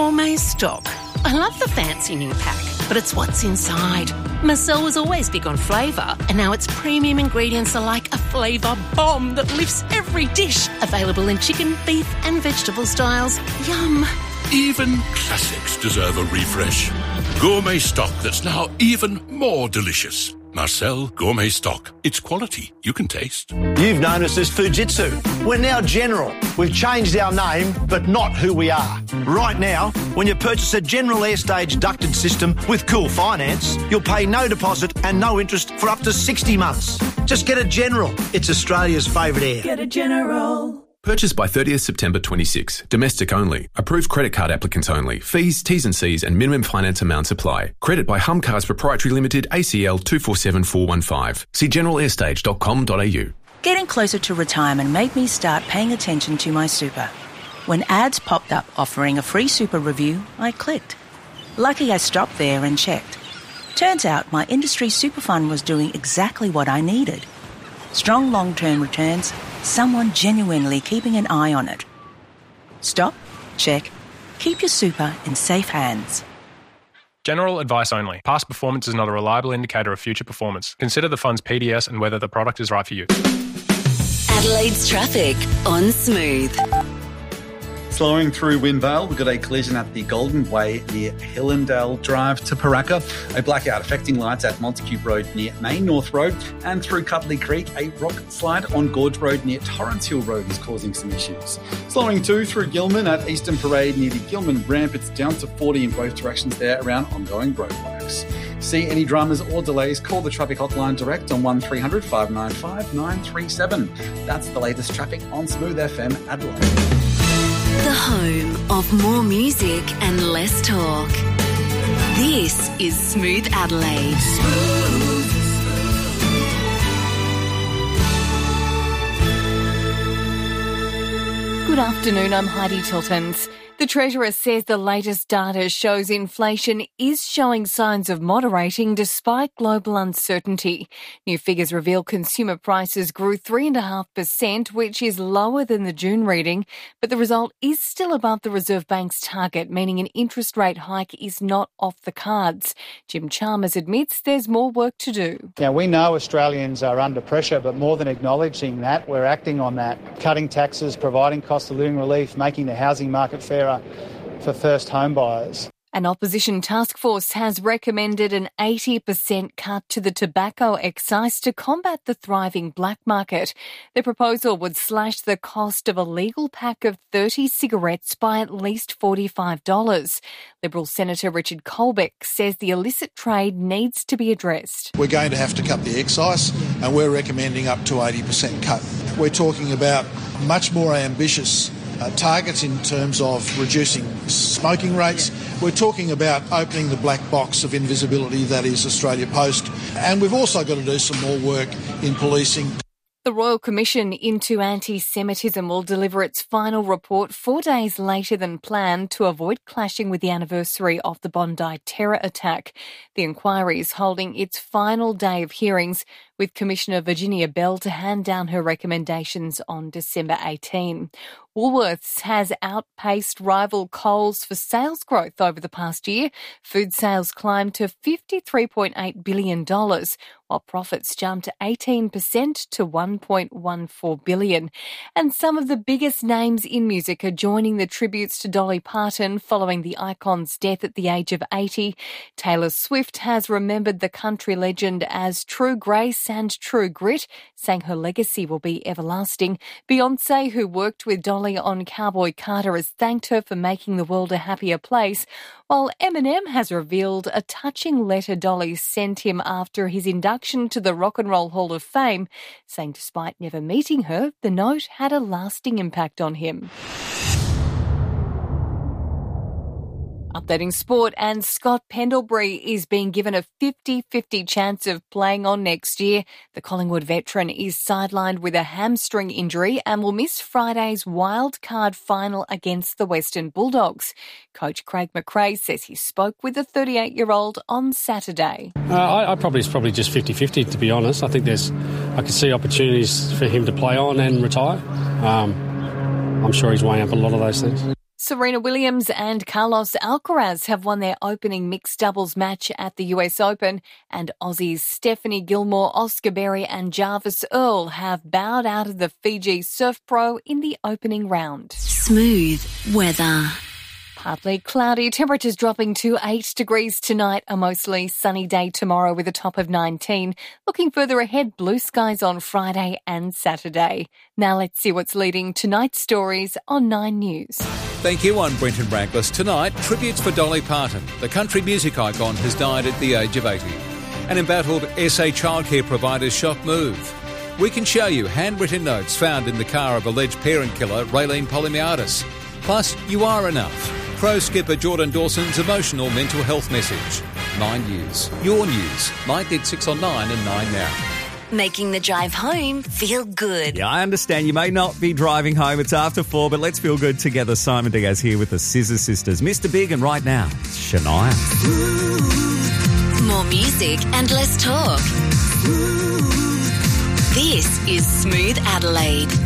Gourmet Stock. I love the fancy new pack, but it's what's inside. Marcel was always big on flavour, and now its premium ingredients are like a flavour bomb that lifts every dish. Available in chicken, beef and vegetable styles. Yum. Even classics deserve a refresh. Gourmet Stock that's now even more delicious. Marcel Gourmet Stock. It's quality you can taste. You've known us as Fujitsu. We're now General. We've changed our name, but not who we are. Right now, when you purchase a General Airstage ducted system with Cool Finance, you'll pay no deposit and no interest for up to 60 months. Just get a General. It's Australia's favourite air. Get a General. Purchase by 30th September 26. Domestic only. Approved credit card applicants only. Fees, T's and C's and minimum finance amounts apply. Credit by Humcars Proprietary Limited, ACL 247415. See generalairstage.com.au. Getting closer to retirement made me start paying attention to my super. When ads popped up offering a free super review, I clicked. Lucky I stopped there and checked. Turns out my industry super fund was doing exactly what I needed. Strong long-term returns, someone genuinely keeping an eye on it. Stop, check, keep your super in safe hands. General advice only. Past performance is not a reliable indicator of future performance. Consider the fund's PDS and whether the product is right for you. Adelaide's traffic on Smooth. Slowing through Windvale, we've got a collision at the Golden Way near Hillendale Drive to Paraka, a blackout affecting lights at Montague Road near Main North Road, and through Cuddly Creek, a rock slide on Gorge Road near Torrance Hill Road is causing some issues. Slowing too through Gilman at Eastern Parade near the Gilman ramp, it's down to 40 in both directions there around ongoing roadworks. See any dramas or delays, call the traffic hotline direct on 1300 595 937. That's the latest traffic on Smooth FM Adelaide. The home of more music and less talk. This is Smooth Adelaide. Good afternoon, I'm Heidi Tiltons. The Treasurer says the latest data shows inflation is showing signs of moderating despite global uncertainty. New figures reveal consumer prices grew 3.5%, which is lower than the June reading, but the result is still above the Reserve Bank's target, meaning an interest rate hike is not off the cards. Jim Chalmers admits there's more work to do. Now, we know Australians are under pressure, but more than acknowledging that, we're acting on that. Cutting taxes, providing cost of living relief, making the housing market fairer for first home buyers. An opposition task force has recommended an 80% cut to the tobacco excise to combat the thriving black market. The proposal would slash the cost of a legal pack of 30 cigarettes by at least $45. Liberal Senator Richard Colbeck says the illicit trade needs to be addressed. We're going to have to cut the excise, and we're recommending up to 80% cut. We're talking about much more ambitious targets in terms of reducing smoking rates. We're talking about opening the black box of invisibility that is Australia Post. And we've also got to do some more work in policing. The Royal Commission into Anti-Semitism will deliver its final report 4 days later than planned to avoid clashing with the anniversary of the Bondi terror attack. The inquiry is holding its final day of hearings, with Commissioner Virginia Bell to hand down her recommendations on December 18. Woolworths has outpaced rival Coles for sales growth over the past year. Food sales climbed to $53.8 billion, while profits jumped 18% to $1.14 billion. And some of the biggest names in music are joining the tributes to Dolly Parton following the icon's death at the age of 80. Taylor Swift has remembered the country legend as true grace and true grit, saying her legacy will be everlasting. Beyoncé, who worked with Dolly on Cowboy Carter, has thanked her for making the world a happier place, while Eminem has revealed a touching letter Dolly sent him after his induction to the Rock and Roll Hall of Fame, saying despite never meeting her, the note had a lasting impact on him. Updating sport, and Scott Pendlebury is being given a 50-50 chance of playing on next year. The Collingwood veteran is sidelined with a hamstring injury and will miss Friday's wild card final against the Western Bulldogs. Coach Craig McRae says he spoke with the 38-year-old on Saturday. It's probably just 50-50, to be honest. I think I can see opportunities for him to play on and retire. I'm sure he's weighing up a lot of those things. Serena Williams and Carlos Alcaraz have won their opening mixed doubles match at the US Open, and Aussies Stephanie Gilmore, Oscar Berry and Jarvis Earl have bowed out of the Fiji Surf Pro in the opening round. Smooth weather. Partly cloudy, temperatures dropping to 8 degrees tonight, a mostly sunny day tomorrow with a top of 19. Looking further ahead, blue skies on Friday and Saturday. Now let's see what's leading tonight's stories on 9 News. Thank you. I'm Brenton Brankless. Tonight, tributes for Dolly Parton. The country music icon has died at the age of 80. An embattled SA childcare provider's shock move. We can show you handwritten notes found in the car of alleged parent killer Raylene Polymiadis. Plus, you are enough. Pro skipper Jordan Dawson's emotional mental health message. 9 News. Your news. 9:6 on 9 and 9 now. Making the drive home feel good. Yeah, I understand you may not be driving home. It's after 4, but let's feel good together. Simon Diaz here with the Scissor Sisters. Mr. Big, and right now, it's Shania. More music and less talk. This is Smooth Adelaide.